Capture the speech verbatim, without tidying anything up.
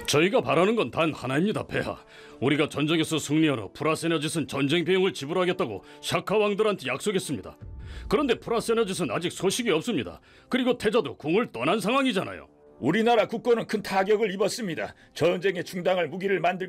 저희가 바라는 건 단 하나입니다, 폐하. 우리가 전쟁에서 승리하러 프라세나짓은 전쟁 비용을 지불하겠다고 샤카 왕들한테 약속했습니다. 그런데 프라세나짓은 아직 소식이 없습니다. 그리고 태자도 궁을 떠난 상황이잖아요. 우리나라 국고는 큰 타격을 입었습니다. 전쟁에 충당할 무기를 만들